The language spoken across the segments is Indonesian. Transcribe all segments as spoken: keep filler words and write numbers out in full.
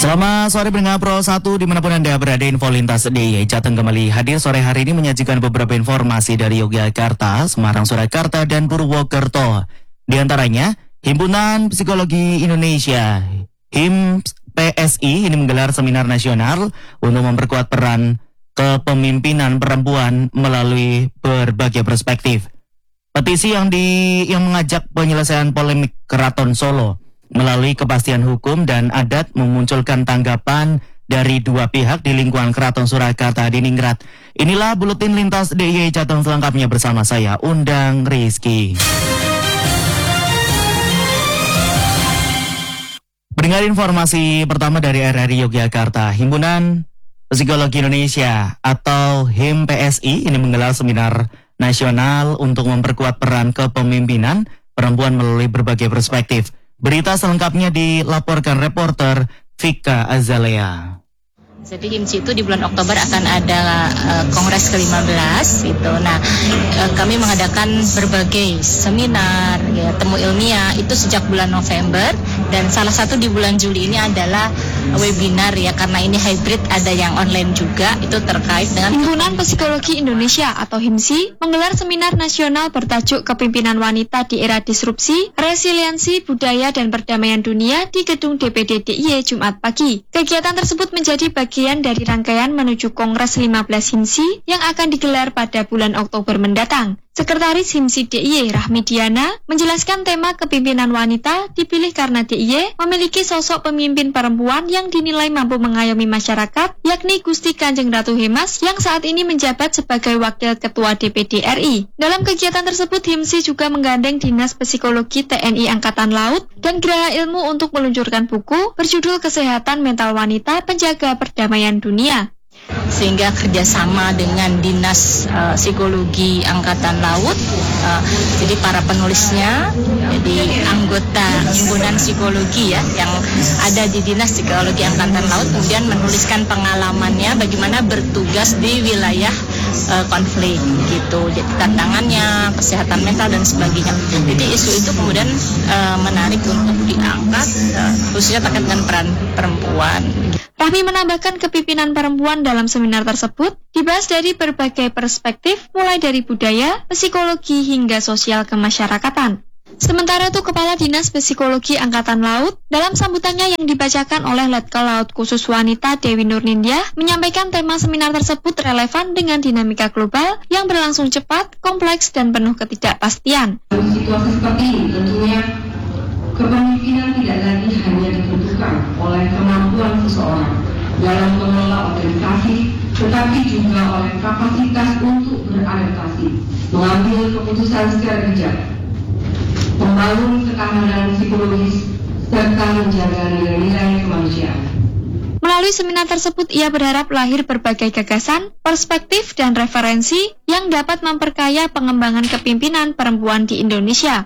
Selamat sore pendengar Pro satu dimanapun Anda berada, info lintas D I Y Jateng kembali hadir sore hari ini menyajikan beberapa informasi dari Yogyakarta, Semarang, Surakarta, dan Purwokerto. Di antaranya, Himpunan Psikologi Indonesia (H I M P S I) ini menggelar seminar nasional untuk memperkuat peran kepemimpinan perempuan melalui berbagai perspektif. Petisi yang di yang mengajak penyelesaian polemik Keraton Solo melalui kepastian hukum dan adat memunculkan tanggapan dari dua pihak di lingkungan Keraton Surakarta Diningrat. Inilah buletin lintas D I Y Jateng selengkapnya bersama saya Undang Rizky. Pendengar, informasi pertama dari R R I Yogyakarta. Himpunan Psikologi Indonesia atau H I M P S I ini menggelar seminar nasional untuk memperkuat peran kepemimpinan perempuan melalui berbagai perspektif. Berita selengkapnya dilaporkan reporter Vika Azalea. Jadi H I M S I itu di bulan Oktober akan ada uh, Kongres ke lima belas gitu. Nah, uh, kami mengadakan berbagai seminar, ya, temu ilmiah itu sejak bulan November, dan salah satu di bulan Juli ini adalah webinar, ya, karena ini hybrid, ada yang online juga, itu terkait dengan Himpunan Psikologi Indonesia atau H I M S I menggelar seminar nasional bertajuk Kepemimpinan Wanita di Era Disrupsi, Resiliensi Budaya dan Perdamaian Dunia di Gedung D P D D I Y Jumat pagi. Kegiatan tersebut menjadi bagian dari rangkaian menuju Kongres lima belas H I M S I yang akan digelar pada bulan Oktober mendatang. Sekretaris H I M S I D I Y Rahmi Diana menjelaskan tema kepemimpinan wanita dipilih karena D I Y memiliki sosok pemimpin perempuan yang dinilai mampu mengayomi masyarakat, yakni Gusti Kanjeng Ratu Hemas yang saat ini menjabat sebagai Wakil Ketua D P D R I. Dalam kegiatan tersebut, H I M S I juga menggandeng Dinas Psikologi T N I Angkatan Laut dan Geraha Ilmu untuk meluncurkan buku berjudul Kesehatan Mental Wanita Penjaga Perdamaian Dunia. Sehingga kerjasama dengan Dinas uh, Psikologi Angkatan Laut, uh, jadi para penulisnya jadi anggota Himpunan Psikologi, ya, yang ada di Dinas Psikologi Angkatan Laut, kemudian menuliskan pengalamannya bagaimana bertugas di wilayah uh, konflik gitu, jadi tantangannya, kesehatan mental dan sebagainya. Jadi isu itu kemudian uh, menarik untuk diangkat, uh, khususnya terkait dengan peran perempuan. Rahmi menambahkan kepemimpinan perempuan dalam seminar tersebut dibahas dari berbagai perspektif, mulai dari budaya, psikologi, hingga sosial kemasyarakatan. Sementara itu, Kepala Dinas Psikologi Angkatan Laut dalam sambutannya yang dibacakan oleh Letkol Laut Khusus Wanita Dewi Nurnindiah menyampaikan tema seminar tersebut relevan dengan dinamika global yang berlangsung cepat, kompleks, dan penuh ketidakpastian. Situasi seperti ini tentunya kepemimpinan tidak lagi hanya ditentukan oleh kemampuan seseorang dalam mengelola organisasi, tetapi juga oleh kapasitas untuk beradaptasi, mengambil keputusan secara bijak, membangun ketahanan psikologis, serta menjaga nilai-nilai kemanusiaan. Melalui seminar tersebut, ia berharap lahir berbagai gagasan, perspektif, dan referensi yang dapat memperkaya pengembangan kepemimpinan perempuan di Indonesia.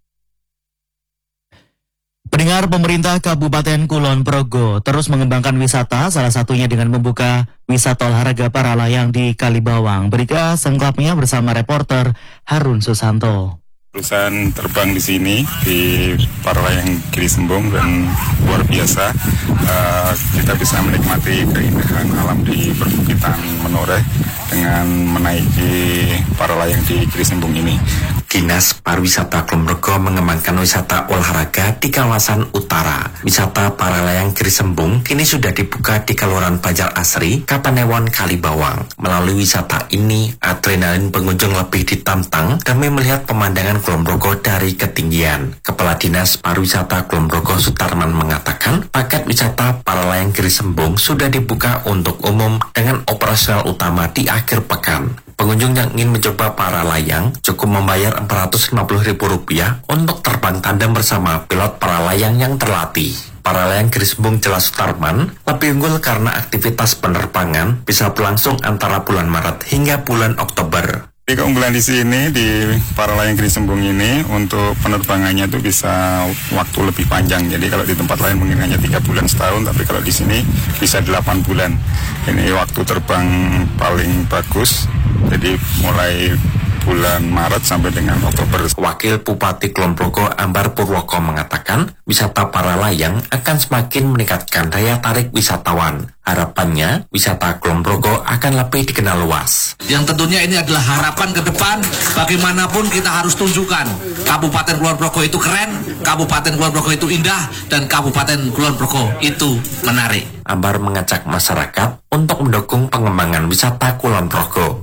Pendengar, pemerintah Kabupaten Kulon Progo terus mengembangkan wisata, salah satunya dengan membuka wisata olahraga para layang di Kalibawang. Berita selengkapnya bersama reporter Harun Susanto. Perusahaan terbang di sini di Paralayang Giri Sembung dan luar biasa, uh, kita bisa menikmati keindahan alam di perbukitan Menoreh dengan menaiki Paralayang di Giri Sembung ini. Dinas Pariwisata Kulon Progo mengembangkan wisata olahraga di kawasan utara. Wisata Paralayang Giri Sembung kini sudah dibuka di Kelurahan Banjar Asri, Kapanewon, Kalibawang. Melalui wisata ini, adrenalin pengunjung lebih ditantang demi melihat pemandangan Kulon Progo dari ketinggian. Kepala Dinas Pariwisata Kulon Progo Sutarman mengatakan, paket wisata Paralayang Giri Sembung sudah dibuka untuk umum dengan operasional utama di akhir pekan. Pengunjung yang ingin mencoba para layang cukup membayar empat ratus lima puluh ribu rupiah untuk terbang tandem bersama pilot para layang yang terlatih. Para layang Giri Sembung jelas Sutarman lebih unggul karena aktivitas penerbangan bisa berlangsung antara bulan Maret hingga bulan Oktober. Jadi keunggulan di sini di Paralayang Giri Sembung ini untuk penerbangannya itu bisa waktu lebih panjang. Jadi kalau di tempat lain mungkin hanya tiga bulan setahun, tapi kalau di sini bisa delapan bulan. Ini waktu terbang paling bagus. Jadi mulai bulan Maret sampai dengan Oktober. Wakil Bupati Kulon Progo Ambar Purwoko mengatakan wisata para layang akan semakin meningkatkan daya tarik wisatawan. Harapannya wisata Kulon Progo akan lebih dikenal luas. Yang tentunya ini adalah harapan ke depan, bagaimanapun kita harus tunjukkan Kabupaten Kulon Progo itu keren, Kabupaten Kulon Progo itu indah, dan Kabupaten Kulon Progo itu menarik. Ambar mengajak masyarakat untuk mendukung pengembangan wisata Kulon Progo.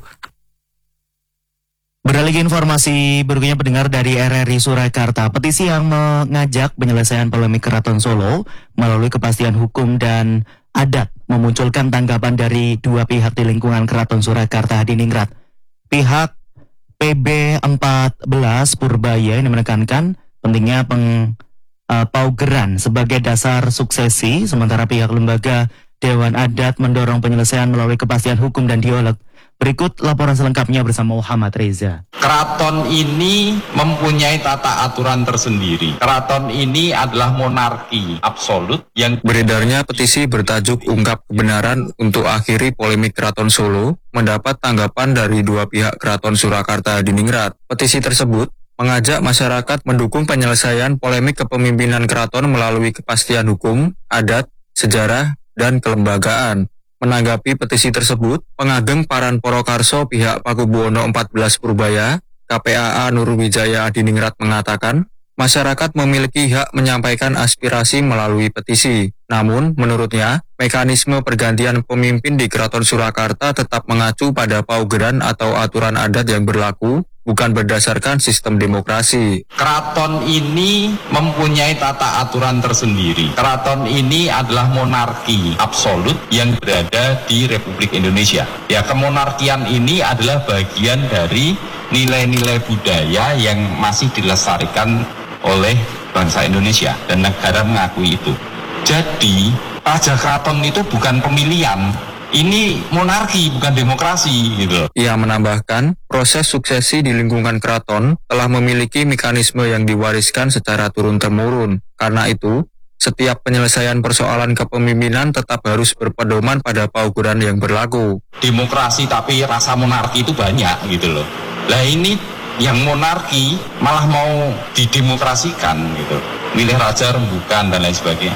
Beralih ke informasi berikutnya, pendengar dari R R I Surakarta, petisi yang mengajak penyelesaian polemik Keraton Solo melalui kepastian hukum dan adat memunculkan tanggapan dari dua pihak di lingkungan Keraton Surakarta Hadiningrat. Pihak P B empat belas Purbaya ini menekankan pentingnya peng, uh, paugeran sebagai dasar suksesi, sementara pihak lembaga Dewan Adat mendorong penyelesaian melalui kepastian hukum dan dialog. Berikut laporan selengkapnya bersama Muhammad Reza. Keraton ini mempunyai tata aturan tersendiri. Keraton ini adalah monarki absolut yang beredarnya petisi bertajuk Ungkap Kebenaran untuk Akhiri Polemik Keraton Solo mendapat tanggapan dari dua pihak Keraton Surakarta Hadiningrat. Petisi tersebut mengajak masyarakat mendukung penyelesaian polemik kepemimpinan keraton melalui kepastian hukum, adat, sejarah, dan kelembagaan. Menanggapi petisi tersebut, Pengageng Paran Porokarso pihak Pakubuwono empat belas Purbaya, K P A A Nurwijaya Hadiningrat mengatakan, masyarakat memiliki hak menyampaikan aspirasi melalui petisi. Namun, menurutnya, mekanisme pergantian pemimpin di Keraton Surakarta tetap mengacu pada paugeran atau aturan adat yang berlaku, bukan berdasarkan sistem demokrasi. Keraton ini mempunyai tata aturan tersendiri. Keraton ini adalah monarki absolut yang berada di Republik Indonesia. Ya, kemonarkian ini adalah bagian dari nilai-nilai budaya yang masih dilestarikan oleh bangsa Indonesia dan negara mengakui itu. Jadi, Raja Keraton itu bukan pemilihan. Ini monarki, bukan demokrasi, gitu. Ia menambahkan, proses suksesi di lingkungan keraton telah memiliki mekanisme yang diwariskan secara turun-temurun. Karena itu, setiap penyelesaian persoalan kepemimpinan tetap harus berpedoman pada paugeran yang berlaku. Demokrasi tapi rasa monarki itu banyak, gitu loh. Lah ini yang monarki malah mau didemokrasikan, gitu. Milih raja rembukan dan lain sebagainya.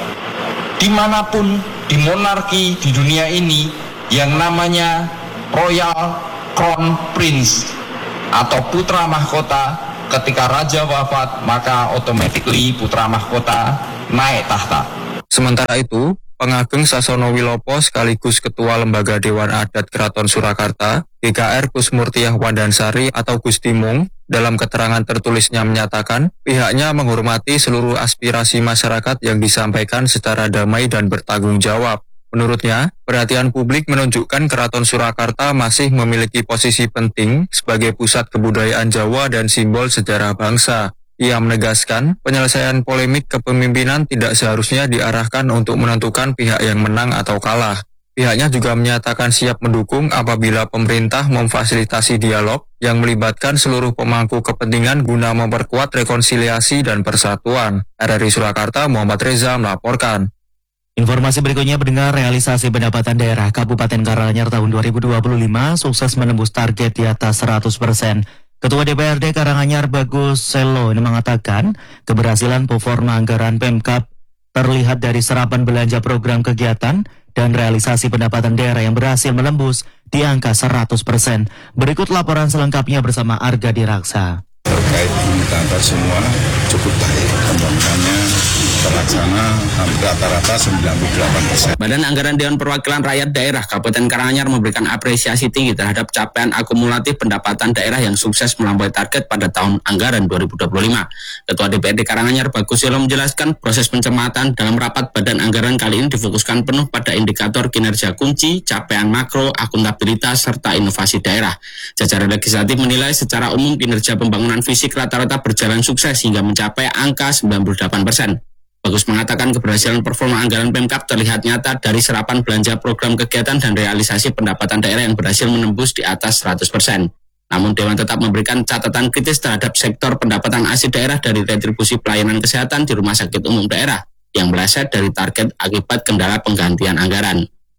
Dimanapun di monarki di dunia ini yang namanya Royal Crown Prince atau putra mahkota, ketika raja wafat maka automatically putra mahkota naik tahta. Sementara itu, Pengageng Sasono Wilopo sekaligus Ketua Lembaga Dewan Adat Keraton Surakarta, G K R Kusmurtiah Wandansari atau Gusti Mung, dalam keterangan tertulisnya menyatakan pihaknya menghormati seluruh aspirasi masyarakat yang disampaikan secara damai dan bertanggung jawab. Menurutnya, perhatian publik menunjukkan Keraton Surakarta masih memiliki posisi penting sebagai pusat kebudayaan Jawa dan simbol sejarah bangsa. Ia menegaskan, penyelesaian polemik kepemimpinan tidak seharusnya diarahkan untuk menentukan pihak yang menang atau kalah. Pihaknya juga menyatakan siap mendukung apabila pemerintah memfasilitasi dialog yang melibatkan seluruh pemangku kepentingan guna memperkuat rekonsiliasi dan persatuan. R R I Surakarta, Muhammad Reza melaporkan. Informasi berikutnya, pendengar, realisasi pendapatan daerah Kabupaten Karanganyar tahun dua ribu dua puluh lima sukses menembus target di atas seratus persen. Ketua D P R D Karanganyar Bagus Selo ini mengatakan keberhasilan performa anggaran Pemkab terlihat dari serapan belanja program kegiatan dan realisasi pendapatan daerah yang berhasil menembus di angka seratus persen. Berikut laporan selengkapnya bersama Arga Diraksa. Terkait indikator semua cukup baik, pembangunannya terlaksana hampir rata-rata sembilan puluh delapan persen. Badan Anggaran Dewan Perwakilan Rakyat Daerah Kabupaten Karanganyar memberikan apresiasi tinggi terhadap capaian akumulatif pendapatan daerah yang sukses melampaui target pada tahun anggaran dua ribu dua puluh lima. Ketua D P R D Karanganyar Bagus Selo menjelaskan proses pencermatan dalam rapat Badan Anggaran kali ini difokuskan penuh pada indikator kinerja kunci, capaian makro, akuntabilitas, serta inovasi daerah. Jajaran legislatif menilai secara umum kinerja pembangunan fisik rata-rata berjalan sukses hingga mencapai angka sembilan puluh delapan persen. Bagus mengatakan keberhasilan performa anggaran Pemkab terlihat nyata dari serapan belanja program kegiatan dan realisasi pendapatan daerah yang berhasil menembus di atas seratus persen. Namun Dewan tetap memberikan catatan kritis terhadap sektor pendapatan asli daerah dari retribusi pelayanan kesehatan di rumah sakit umum daerah yang meleset dari target akibat kendala penggantian anggaran.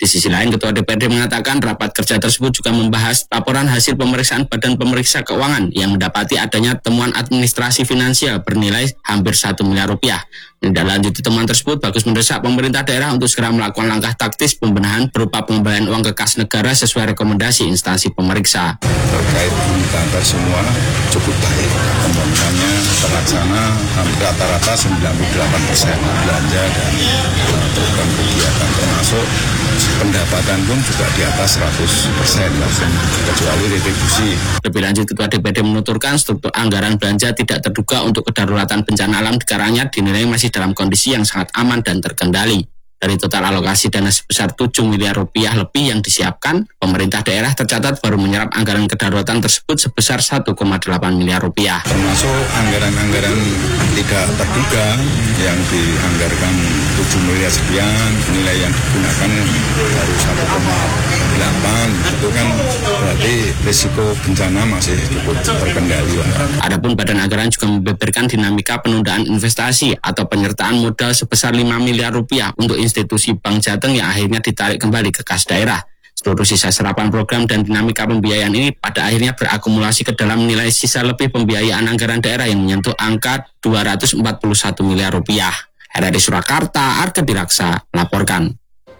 Di sisi lain, Ketua D P R D mengatakan rapat kerja tersebut juga membahas laporan hasil pemeriksaan Badan Pemeriksa Keuangan yang mendapati adanya temuan administrasi finansial bernilai hampir satu miliar rupiah. Menindaklanjuti temuan tersebut, Bagus mendesak pemerintah daerah untuk segera melakukan langkah taktis pembenahan berupa pengembalian uang ke kas negara sesuai rekomendasi instansi pemeriksa. Terkait indikator semua cukup baik, pembangunannya terlaksana hampir rata-rata sembilan puluh delapan persen belanja dan program kegiatan termasuk pendapatan pun juga di atas seratus persen langsung kecuali retribusi. Lebih lanjut, Ketua D P R D menuturkan struktur anggaran belanja tidak terduga untuk kedaruratan bencana alam di Karanganyar dinilai masih dalam kondisi yang sangat aman dan terkendali. Dari total alokasi dana sebesar tujuh miliar rupiah lebih yang disiapkan, pemerintah daerah tercatat baru menyerap anggaran kedaruratan tersebut sebesar satu koma delapan miliar rupiah. Termasuk anggaran-anggaran tidak terduga yang dianggarkan tujuh miliar sekian, nilai yang digunakan baru satu koma delapan, itu kan berarti risiko bencana masih cukup terkendali. Adapun Badan Anggaran juga membeberkan dinamika penundaan investasi atau penyertaan modal sebesar lima miliar rupiah untuk institusi Bank Jateng yang akhirnya ditarik kembali ke kas daerah. Seluruh sisa serapan program dan dinamika pembiayaan ini pada akhirnya berakumulasi ke dalam nilai sisa lebih pembiayaan anggaran daerah yang menyentuh angka dua ratus empat puluh satu miliar rupiah. R R I Surakarta, Arka Diraksa, melaporkan.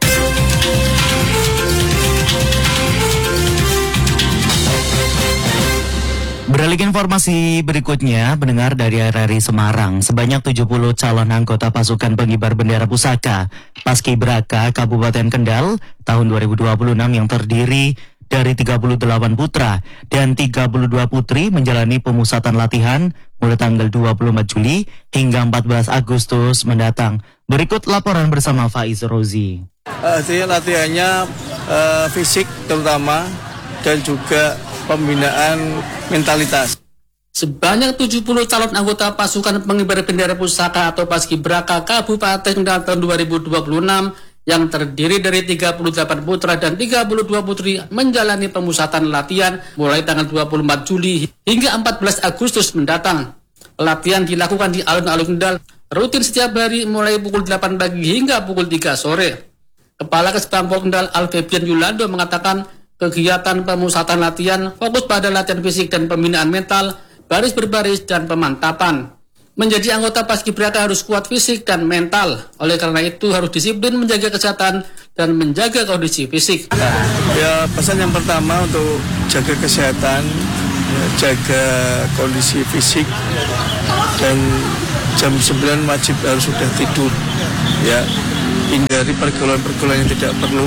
Beralih ke informasi berikutnya, pendengar dari R R I Semarang, sebanyak tujuh puluh calon anggota pasukan pengibar bendera pusaka Paskibraka Kabupaten Kendal tahun dua ribu dua puluh enam yang terdiri dari tiga puluh delapan putra dan tiga puluh dua putri menjalani pemusatan latihan mulai tanggal dua puluh empat Juli hingga empat belas Agustus mendatang. Berikut laporan bersama Faiz Rozi. Uh, latihannya uh, fisik terutama dan juga pembinaan mentalitas. Sebanyak tujuh puluh calon anggota pasukan pengibar bendera pusaka atau Paskibraka Kabupaten Kendal tahun dua ribu dua puluh enam yang terdiri dari tiga puluh delapan putra dan tiga puluh dua putri menjalani pemusatan latihan mulai tanggal dua puluh empat Juli hingga empat belas Agustus mendatang. Latihan dilakukan di alun-alun Kendal rutin setiap hari mulai pukul delapan pagi hingga pukul tiga sore. Kepala Kesbangpol Kendal Alfebian Yulando mengatakan kegiatan pemusatan latihan fokus pada latihan fisik dan pembinaan mental, baris berbaris, dan pemantapan. Menjadi anggota Paskibraka harus kuat fisik dan mental. Oleh karena itu harus disiplin menjaga kesehatan dan menjaga kondisi fisik. Ya, pesan yang pertama untuk jaga kesehatan, ya, jaga kondisi fisik, dan jam sembilan wajib harus sudah tidur. Ya, hindari pergaulan-pergaulan yang tidak perlu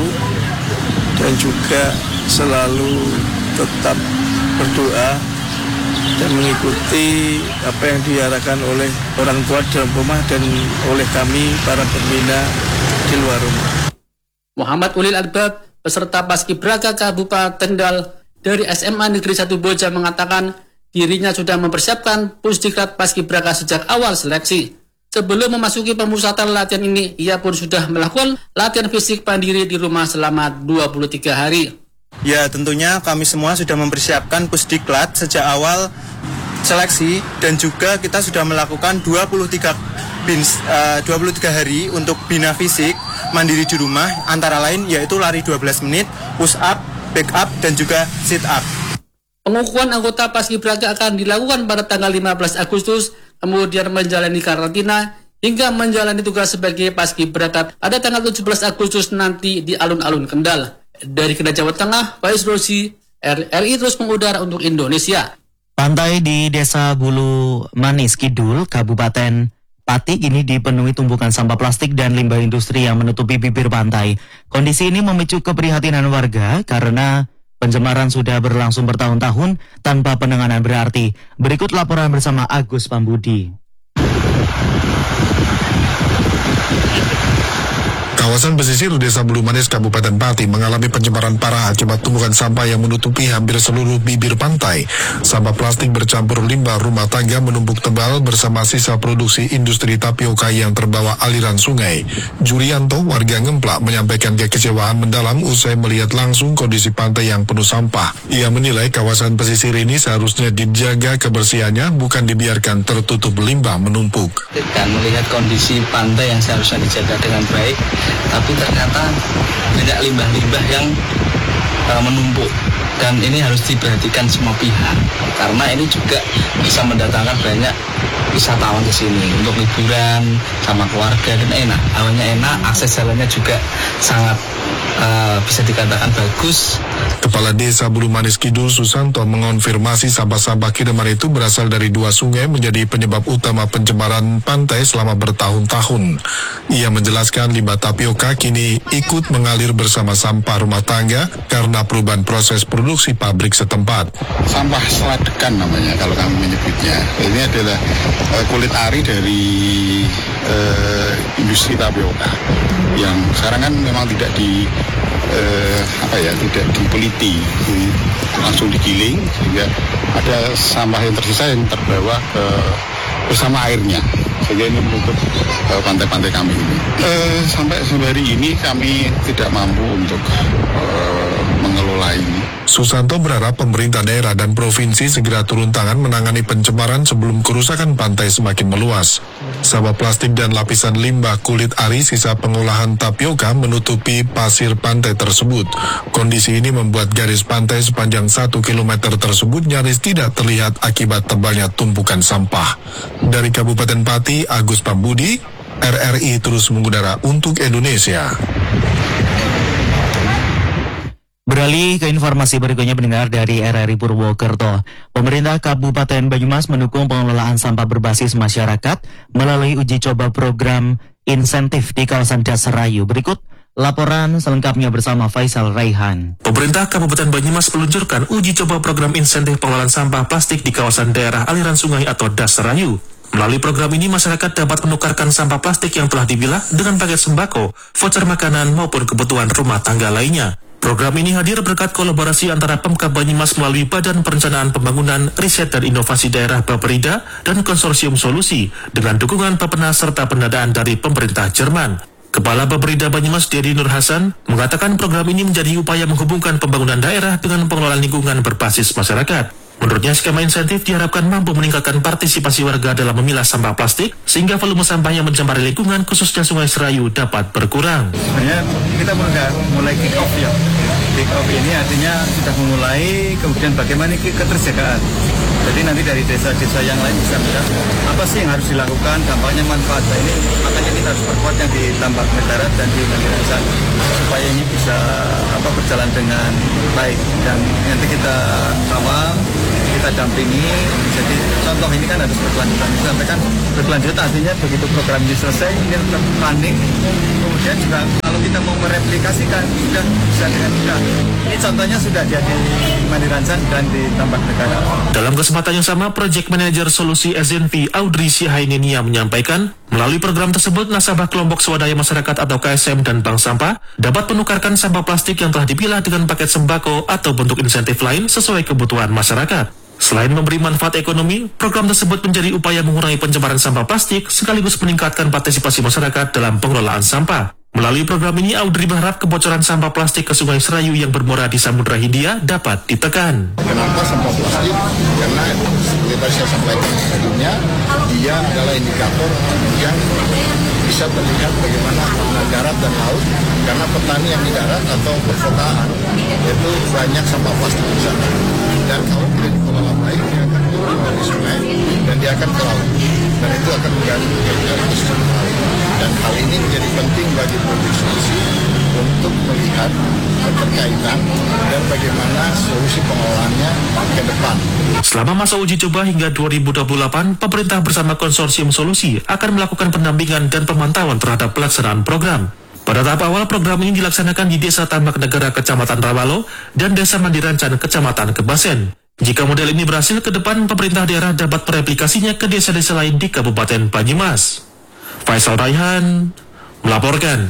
dan juga selalu tetap berdoa dan mengikuti apa yang diarahkan oleh orang tua dalam rumah dan oleh kami para pembina di luar rumah. Muhammad Ulil Albab, peserta Paskibraka Kabupaten Kendal dari S M A Negeri satu Boja mengatakan dirinya sudah mempersiapkan Pusdiklat Paskibraka sejak awal seleksi. Sebelum memasuki pemusatan latihan ini, ia pun sudah melakukan latihan fisik mandiri di rumah selama dua puluh tiga hari. Ya, tentunya kami semua sudah mempersiapkan Pusdiklat sejak awal seleksi dan juga kita sudah melakukan dua puluh tiga bins, uh, dua puluh tiga hari untuk bina fisik mandiri di rumah, antara lain yaitu lari dua belas menit, push up, back up, dan juga sit up. Pengukuhan anggota Paskibraka akan dilakukan pada tanggal lima belas Agustus, kemudian menjalani karantina hingga menjalani tugas sebagai Paskibraka pada tanggal tujuh belas Agustus nanti di alun-alun Kendal. Dari Kendal, Jawa Tengah, Faiz Rosi, R R I terus mengudara untuk Indonesia. Pantai di Desa Bulu Manis Kidul, Kabupaten Pati ini dipenuhi tumpukan sampah plastik dan limbah industri yang menutupi bibir pantai. Kondisi ini memicu keprihatinan warga karena pencemaran sudah berlangsung bertahun-tahun tanpa penanganan berarti. Berikut laporan bersama Agus Pambudi. Kawasan pesisir Desa Bulu Manis, Kabupaten Pati mengalami pencemaran parah akibat tumpukan sampah yang menutupi hampir seluruh bibir pantai. Sampah plastik bercampur limbah rumah tangga menumpuk tebal bersama sisa produksi industri tapioka yang terbawa aliran sungai. Julianto, warga Ngemplak, menyampaikan kekecewaan mendalam usai melihat langsung kondisi pantai yang penuh sampah. Ia menilai kawasan pesisir ini seharusnya dijaga kebersihannya, bukan dibiarkan tertutup limbah menumpuk. Dan melihat kondisi pantai yang seharusnya dijaga dengan baik, tapi ternyata banyak limbah-limbah yang uh, menumpuk, dan ini harus diperhatikan semua pihak karena ini juga bisa mendatangkan banyak wisatawan ke sini untuk liburan sama keluarga, dan enak, hawanya enak, akses jalannya juga sangat uh, bisa dikatakan bagus. Kepala Desa Bulu Manis Kidul Susanto mengonfirmasi sampah-sampah kiriman itu berasal dari dua sungai menjadi penyebab utama pencemaran pantai selama bertahun-tahun. Ia menjelaskan limbah tapioka kini ikut mengalir bersama sampah rumah tangga karena perubahan proses produksi pabrik setempat. Sampah seladekan namanya kalau kami menyebutnya. Ini adalah uh, kulit ari dari uh, industri tapioka yang sekarang kan memang tidak di uh, apa ya tidak dipeliti, langsung digiling sehingga ada sampah yang tersisa yang terbawa ke bersama airnya, sehingga ini menutup uh, pantai-pantai kami ini. Uh, sampai sampai hari ini kami tidak mampu untuk uh, mengelola ini. Susanto berharap pemerintah daerah dan provinsi segera turun tangan menangani pencemaran sebelum kerusakan pantai semakin meluas. Sampah plastik dan lapisan limbah kulit ari sisa pengolahan tapioka menutupi pasir pantai tersebut. Kondisi ini membuat garis pantai sepanjang satu kilometer tersebut nyaris tidak terlihat akibat tebalnya tumpukan sampah. Dari Kabupaten Pati, Agus Pambudi, R R I terus mengudara untuk Indonesia. Beralih ke informasi berikutnya pendengar dari R R I Purwokerto. Pemerintah Kabupaten Banyumas mendukung pengelolaan sampah berbasis masyarakat melalui uji coba program insentif di kawasan Dasarayu. Berikut laporan selengkapnya bersama Faisal Raihan. Pemerintah Kabupaten Banyumas meluncurkan uji coba program insentif pengelolaan sampah plastik di kawasan daerah aliran sungai atau Dasarayu. Melalui program ini, masyarakat dapat menukarkan sampah plastik yang telah dipilah dengan paket sembako, voucher makanan, maupun kebutuhan rumah tangga lainnya. Program ini hadir berkat kolaborasi antara Pemkab Banyumas melalui Badan Perencanaan Pembangunan, Riset dan Inovasi Daerah Bapperida dan Konsorsium Solusi dengan dukungan Bappenas serta pendanaan dari pemerintah Jerman. Kepala Bapperida Banyumas Dedi Nur Hasan mengatakan program ini menjadi upaya menghubungkan pembangunan daerah dengan pengelolaan lingkungan berbasis masyarakat. Menurutnya, skema insentif diharapkan mampu meningkatkan partisipasi warga dalam memilah sampah plastik sehingga volume sampah yang mencemari lingkungan khususnya Sungai Serayu dapat berkurang. Sebenarnya kita sudah mulai kick off ya. Kick off ini artinya sudah memulai, kemudian bagaimana keterjagaan. Jadi nanti dari desa-desa yang lain bisa melihat apa sih yang harus dilakukan, dampaknya manfaatnya ini. Makanya kita harus perkuat yang di Tambak Metarat dan di Banyuwangi supaya ini bisa apa berjalan dengan baik, dan nanti kita kawal, kita dampingi. Jadi contoh ini kan harus berkelanjutan. Disampaikan berkelanjutan artinya begitu program ini selesai, ini tetap running. Kemudian juga kalau kita mau mereplikasikan sudah bisa dengan mudah. Ini contohnya sudah jadi Mandirancang dan di Tambak Negara. Dalam kesempatan yang sama, Project Manager Solusi S N V Audrey Sihainenia menyampaikan, melalui program tersebut nasabah kelompok swadaya masyarakat atau K S M dan bank sampah dapat menukarkan sampah plastik yang telah dipilah dengan paket sembako atau bentuk insentif lain sesuai kebutuhan masyarakat. Selain memberi manfaat ekonomi, program tersebut menjadi upaya mengurangi pencemaran sampah plastik sekaligus meningkatkan partisipasi masyarakat dalam pengelolaan sampah. Melalui program ini, Audrey berharap kebocoran sampah plastik ke Sungai Serayu yang bermuara di Samudra Hindia dapat ditekan. Kenapa sampah plastik? Karena seperti tadi saya sampaikan sebelumnya, dia adalah indikator yang bisa terlihat bagaimana hubungan darat dan laut, karena petani yang di darat atau perkotaan itu banyak sampah plastik di sana. Dan kalau tidak dikelola baik, dia akan turun dari sungai dan dia akan ke laut. Dan itu akan mengganggu ekosistem laut. Dan hal ini menjadi penting bagi Project Solusi untuk melihat keterkaitan dan bagaimana solusi pengelolaannya ke depan. Selama masa uji coba hingga dua ribu dua puluh delapan, pemerintah bersama Konsorsium Solusi akan melakukan pendampingan dan pemantauan terhadap pelaksanaan program. Pada tahap awal, program ini dilaksanakan di Desa Tambak Negara, Kecamatan Rawalo, dan Desa Mandirancan, Kecamatan Kebasen. Jika model ini berhasil, ke depan pemerintah daerah dapat mereplikasinya ke desa-desa lain di Kabupaten Banyumas. Faisal Raihan melaporkan.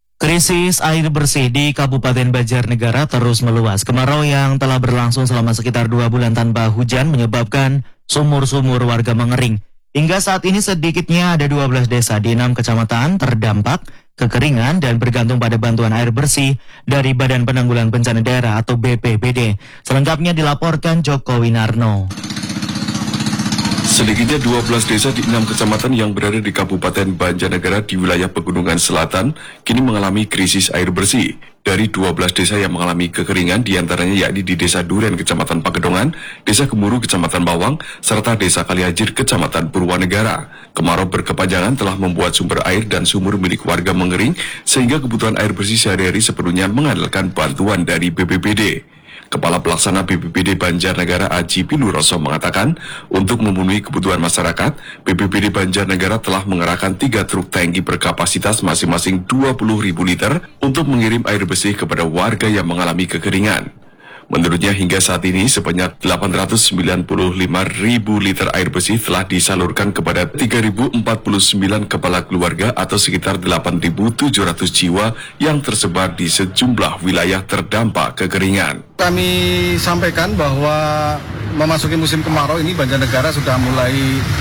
Krisis air bersih di Kabupaten Banjarnegara terus meluas. Kemarau yang telah berlangsung selama sekitar dua bulan tanpa hujan menyebabkan sumur-sumur warga mengering. Hingga saat ini sedikitnya ada dua belas desa di enam kecamatan terdampak kekeringan dan bergantung pada bantuan air bersih dari Badan Penanggulangan Bencana Daerah atau B P B D. Selengkapnya dilaporkan Joko Winarno. Sedikitnya dua belas desa di enam kecamatan yang berada di Kabupaten Banjarnegara di wilayah Pegunungan Selatan kini mengalami krisis air bersih. Dari dua belas desa yang mengalami kekeringan diantaranya yakni di Desa Duren, Kecamatan Pagedongan, Desa Gemuruh, Kecamatan Bawang, serta Desa Kaliajir, Kecamatan Purwanegara. Kemarau berkepanjangan telah membuat sumber air dan sumur milik warga mengering sehingga kebutuhan air bersih sehari-hari sepenuhnya mengandalkan bantuan dari B P B D. Kepala Pelaksana B P B D Banjarnegara Aji Pinuroso mengatakan, untuk memenuhi kebutuhan masyarakat, B P B D Banjarnegara telah mengerahkan tiga truk tangki berkapasitas masing-masing dua puluh ribu liter untuk mengirim air bersih kepada warga yang mengalami kekeringan. Menurutnya hingga saat ini sebanyak delapan ratus sembilan puluh lima ribu liter air bersih telah disalurkan kepada tiga ribu empat puluh sembilan kepala keluarga atau sekitar delapan ribu tujuh ratus jiwa yang tersebar di sejumlah wilayah terdampak kekeringan. Kami sampaikan bahwa memasuki musim kemarau ini Banjarnegara sudah mulai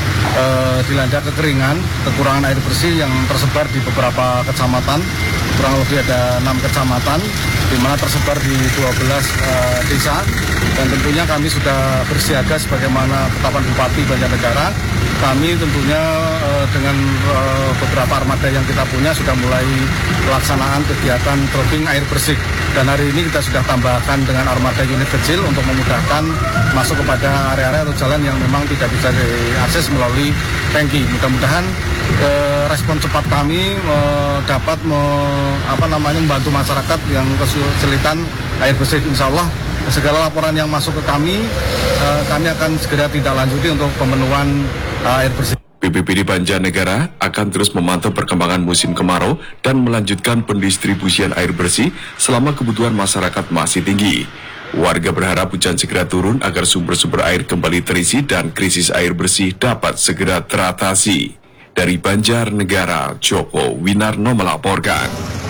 uh, dilanda kekeringan, kekurangan air bersih yang tersebar di beberapa kecamatan, kurang lebih ada enam kecamatan, di mana tersebar di dua belas uh, desa, dan tentunya kami sudah bersiaga sebagaimana ketetapan Bupati Banjarnegara. Kami tentunya uh, dengan uh, beberapa armada yang kita punya sudah mulai pelaksanaan kegiatan dropping air bersih, dan hari ini kita sudah tambahkan dengan armada unit kecil untuk memudahkan masuk kepada area-area atau jalan yang memang tidak bisa diakses melalui tangki. Mudah-mudahan eh, respon cepat kami eh, dapat me, apa namanya membantu masyarakat yang kesulitan air bersih. Insya Allah segala laporan yang masuk ke kami, eh, kami akan segera tindak lanjuti untuk pemenuhan eh, air bersih. B P B D Banjarnegara akan terus memantau perkembangan musim kemarau dan melanjutkan pendistribusian air bersih selama kebutuhan masyarakat masih tinggi. Warga berharap hujan segera turun agar sumber-sumber air kembali terisi dan krisis air bersih dapat segera teratasi. Dari Banjarnegara, Joko Winarno melaporkan.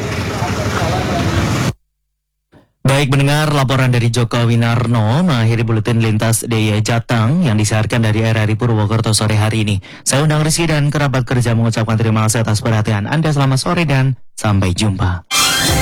Baik, mendengar laporan dari Joko Winarno mengakhiri buletin lintas D I Y Jateng yang disiarkan dari R R I Purwokerto sore hari ini. Saya undang Rizky dan kerabat kerja mengucapkan terima kasih atas perhatian Anda. Selamat sore dan sampai jumpa.